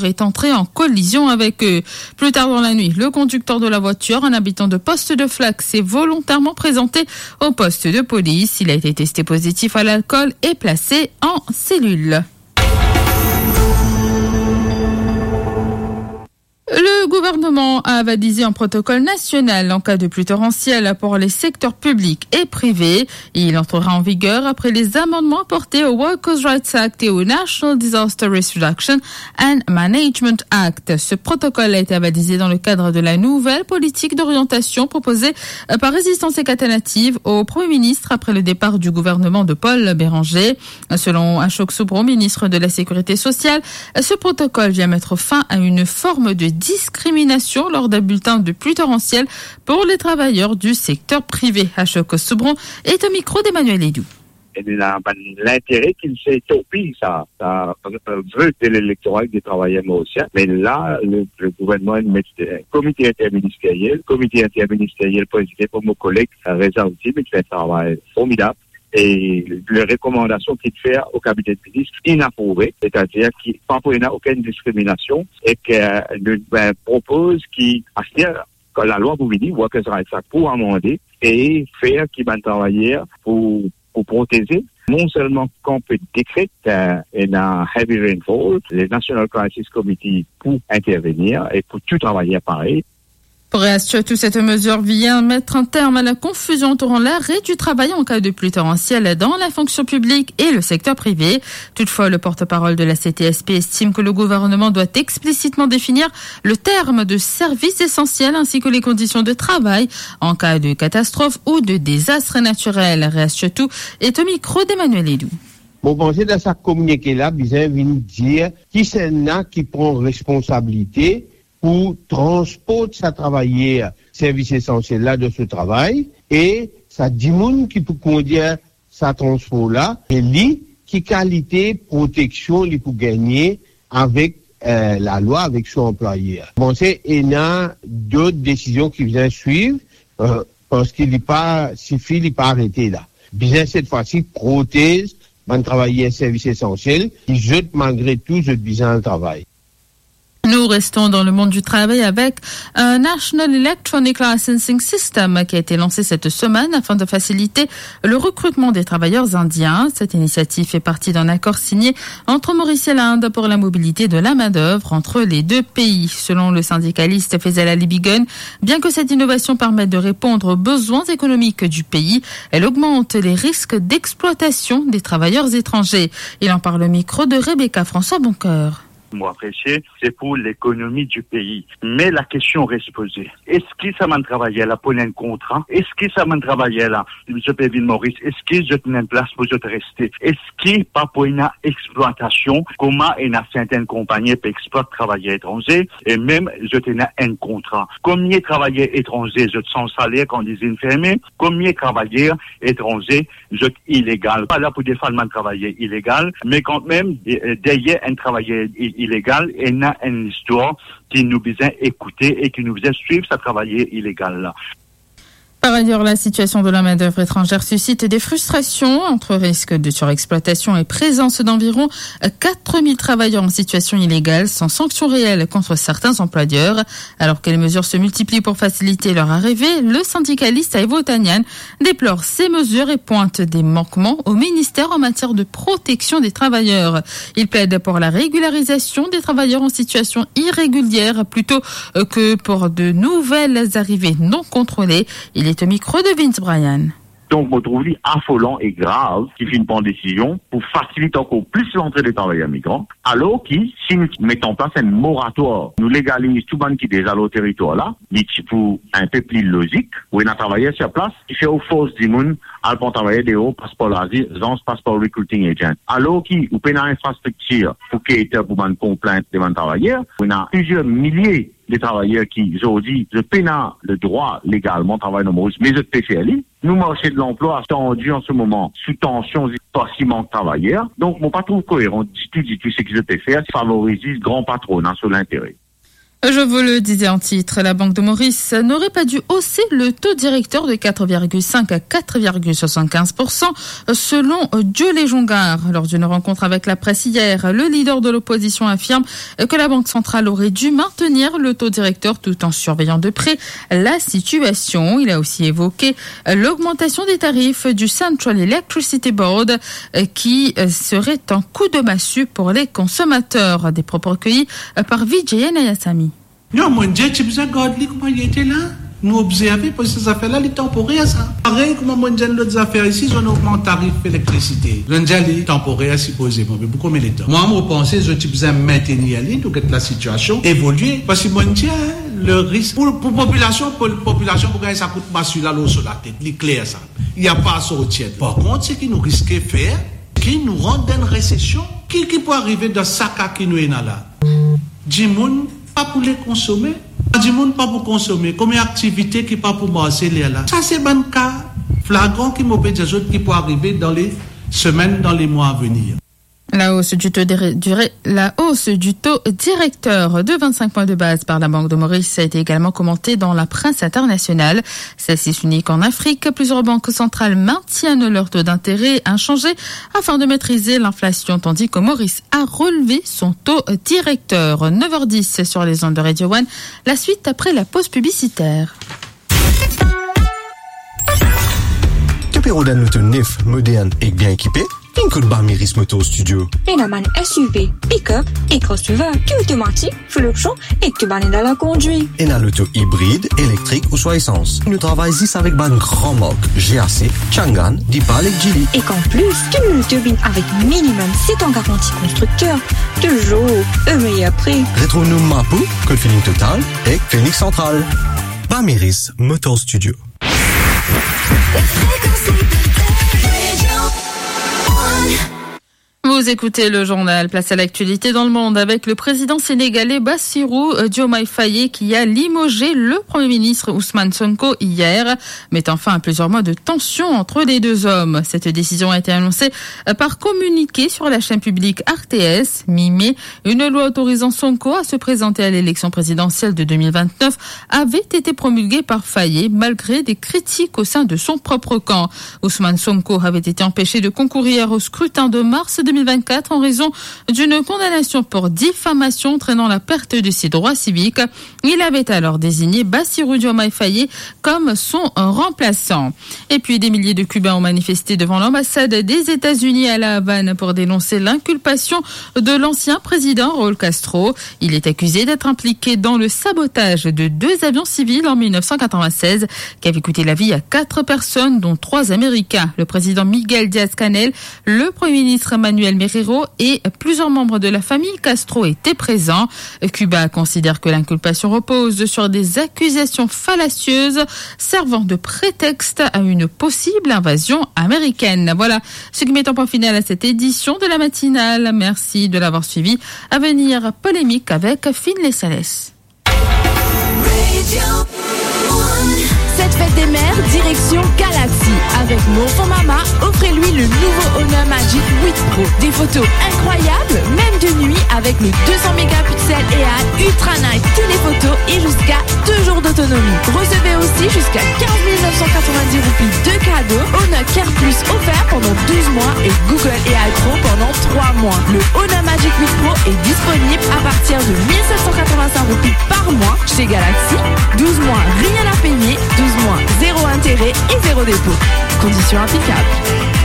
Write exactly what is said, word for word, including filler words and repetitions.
est entré en collision avec eux. Plus tard dans la nuit, le conducteur de la voiture, un habitant de Poste de Flac, s'est volontairement présenté au poste de police. Il a été testé positif à l'alcool et placé en cellule. Le gouvernement a avalisé un protocole national en cas de pluie torrentielle pour les secteurs publics et privés. Il entrera en vigueur après les amendements apportés au Workers' Rights Act et au National Disaster Risk Reduction and Management Act. Ce protocole a été avalisé dans le cadre de la nouvelle politique d'orientation proposée par Résistance et Alternative au Premier ministre après le départ du gouvernement de Paul Béranger. Selon Ashok Soubro, ministre de la Sécurité sociale, ce protocole vient mettre fin à une forme de discrimination lors d'un bulletin de pluie torrentielle pour les travailleurs du secteur privé. Ashok Soubron est au micro d'Emmanuel Edou. L'intérêt qu'il s'est topé, ça, ça veut de l'électorat des travailleurs mauriciens. Mais là, le, le gouvernement met un comité interministériel, comité interministériel présidé par mon collègue Reza Outi, qui fait un travail formidable. Et les recommandations qu'il fait au cabinet de ministre inapprouvées, c'est-à-dire qu'il n'y a aucune discrimination et qu'il ben, propose qu'il, quand la loi vous dit, Workers' Rights Act pour amender et faire qu'il va travailler pour, pour protéger, non seulement qu'on peut décréter euh, un heavy rainfall, les National Crisis Committee pour intervenir et pour tout travailler pareil. Pour Raiachotou, cette mesure vient mettre un terme à la confusion entourant l'arrêt du travail en cas de pluie torrentielle dans la fonction publique et le secteur privé. Toutefois, le porte-parole de la C T S P estime que le gouvernement doit explicitement définir le terme de service essentiel ainsi que les conditions de travail en cas de catastrophe ou de désastre naturel. Raiachotou est au micro d'Emmanuel Edou. Bon, pensez dans sa communiqué là, Bizet vient dire qui c'est là qui prend responsabilité pour transporter sa travailleur service essentiel là de ce travail et ça dit moun qui peut conduire sa transport là et lui qui qualité protection il peut gagner avec euh, la loi avec son employeur. Bon c'est il y a d'autres décisions qui viennent suivre euh, parce qu'il n'est pas suffit il pas arrêté là. Bien cette fois-ci protège un travailleur service essentiel qui jette malgré tout je bien le travail. Nous restons dans le monde du travail avec un National Electronic Licensing System qui a été lancé cette semaine afin de faciliter le recrutement des travailleurs indiens. Cette initiative fait partie d'un accord signé entre Maurice et l'Inde pour la mobilité de la main-d'œuvre entre les deux pays. Selon le syndicaliste Faisal Ali Bigun, bien que cette innovation permette de répondre aux besoins économiques du pays, elle augmente les risques d'exploitation des travailleurs étrangers. Il en parle au micro de Rebecca François Boncoeur. Moi apprécié, c'est pour l'économie du pays. Mais la question reste posée. Est-ce que ça m'a travaillé là pour un contrat? Est-ce que ça m'a travaillé là, je peux vivre Maurice? Est-ce que je tenais une place pour je rester? Est-ce que pas pour une exploitation, comment une certaine compagnie peut exploiter travailleurs étrangers et même je tenais un contrat? Combien de travailleurs étrangers je sans salaire quand ils sont fermés? Combien de travailleurs étrangers je illégal? Pas là pour défendre un travailleur illégal, mais quand même derrière un travailleur illégal, et il y a une histoire qui nous besoin écouter et qui nous besoin suivre ce travail illégal là. Par ailleurs, la situation de la main-d'œuvre étrangère suscite des frustrations entre risque de surexploitation et présence d'environ quatre mille travailleurs en situation illégale sans sanction réelle contre certains employeurs. Alors que les mesures se multiplient pour faciliter leur arrivée, le syndicaliste Aïvo Tanyan déplore ces mesures et pointe des manquements au ministère en matière de protection des travailleurs. Il plaide pour la régularisation des travailleurs en situation irrégulière plutôt que pour de nouvelles arrivées non contrôlées. Il est au micro de Vince Bryan. Donc, on trouve affolant et grave qui finit par une décision pour faciliter encore plus l'entrée des travailleurs migrants, alors que si nous mettons en place un moratoire, nous légalisons tout le monde qui est déjà au territoire là, mais pour un peu plus logique, où il y a un travailleur sur place, qui fait aux forces du monde, à le travailler des hauts passeport l'Asie, dans passeport recruiting agent. Alors qu'il y a une infrastructure pour qu'il y ait une complainte devant le travailleur, il y a plusieurs milliers de travailleurs qui, aujourd'hui, je peine le droit légalement de travailler dans Maurice, mais je te fais aller. Nous, marché de l'emploi, tendu en ce moment, sous tension, pas si manque de travailleurs. Donc, mon patron cohérent, dit tout, dit tout ce que je te fais, favorise le grand patronat sur l'intérêt. Je vous le disais en titre, la Banque de Maurice n'aurait pas dû hausser le taux directeur de quatre virgule cinq à quatre virgule soixante-quinze pour cent selon Diolé Jongard. Lors d'une rencontre avec la presse hier, le leader de l'opposition affirme que la Banque centrale aurait dû maintenir le taux directeur tout en surveillant de près la situation. Il a aussi évoqué l'augmentation des tarifs du Central Electricity Board qui serait un coup de massue pour les consommateurs. Des propos recueillis par Vijay Nayasamy. Non, mon Dieu, tu peux regarder comment il était là. Nous observons parce que ces affaires-là, les temporaires, ça. Pareil, comme mon Dieu, l'autre affaire ici, on augmente le tarif d'électricité. Le Dieu, les temporaires, supposément. Mais pour combien de temps? Moi, je pense que je peux maintenir pour que la situation évolue. Parce que mon Dieu, le risque, pour la population, pour la population, pour gagner, ça coûte pas celui-là, l'eau sur la tête. C'est clair, ça. Il n'y a pas à sortir. Par contre, ce qui nous risque de faire, qui nous rend dans une récession, qui, qui peut arriver dans ce cas qui nous est là? Dimoun, pas pour les consommer. Du monde pas pour consommer, comme une activité qui pas pour marcher là. Ça c'est un cas flagrant qui m'obéit des autres qui peut arriver dans les semaines, dans les mois à venir. La hausse du taux, du, la hausse du taux directeur de vingt-cinq points de base par la Banque de Maurice a été également commentée dans la presse internationale. Celle-ci s'unit qu'en Afrique, plusieurs banques centrales maintiennent leur taux d'intérêt inchangé afin de maîtriser l'inflation, tandis que Maurice a relevé son taux directeur. neuf heures dix sur les ondes de Radio One. La suite après la pause publicitaire. Capéro d'un auto neuf, moderne et bien équipé. Une coup de Barmiris Motor Studio. Enaman S U V, pick-up et crossover, qui automatique, full option et que ban dans la conduite. Et dans l'auto hybride, électrique ou soit essence. Nous travaillons ici avec ban grand marque G A C, Changan, Dipal et Geely. Et qu'en plus, tu nous turbines avec minimum sept ans garantie constructeur. Toujours un meilleur prix. Retrouve-nous Mapou, Code Feeling Total et Phoenix Central. Barmiris Motor Studio. Vous écoutez le journal Place à l'actualité dans le monde avec le président sénégalais Bassirou Diomaye Faye qui a limogé le premier ministre Ousmane Sonko hier, mettant fin à plusieurs mois de tension entre les deux hommes. Cette décision a été annoncée par communiqué sur la chaîne publique R T S. Mi-mai, une loi autorisant Sonko à se présenter à l'élection présidentielle de deux mille vingt-neuf avait été promulguée par Faye malgré des critiques au sein de son propre camp. Ousmane Sonko avait été empêché de concourir au scrutin de mars deux mille vingt-quatre en raison d'une condamnation pour diffamation entraînant la perte de ses droits civiques. Il avait alors désigné Bassirou Diomaye Faye comme son remplaçant. Et puis des milliers de Cubains ont manifesté devant l'ambassade des États-Unis à La Havane pour dénoncer l'inculpation de l'ancien président Raúl Castro. Il est accusé d'être impliqué dans le sabotage de deux avions civils en mille neuf cent quatre-vingt-seize qui avaient coûté la vie à quatre personnes dont trois Américains. Le président Miguel Díaz-Canel, le premier ministre Manuel Merero et plusieurs membres de la famille Castro étaient présents. Cuba considère que l'inculpation repose sur des accusations fallacieuses servant de prétexte à une possible invasion américaine. Voilà ce qui met un point final à cette édition de la matinale. Merci de l'avoir suivi. À venir, polémique avec Finlay Salès. Cette fête des mères, direction Galaxy. Avec Morphon Mama, offrez-lui le nouveau Honor Magic huit Pro. Des photos incroyables, même de nuit, avec le deux cents mégapixels et à Ultra Night Téléphoto et jusqu'à deux jours d'autonomie. Recevez aussi jusqu'à quinze mille neuf cent quatre-vingt-dix roupies de cadeaux. Honor Care Plus offert pendant douze mois et Google A I Pro pendant trois mois. Le Honor Magic huit Pro est disponible à partir de mille sept cent quatre-vingt-cinq roupies par mois chez Galaxy. douze mois, rien à payer. douze mois, zéro intérêt et zéro dépôt. Conditions applicables.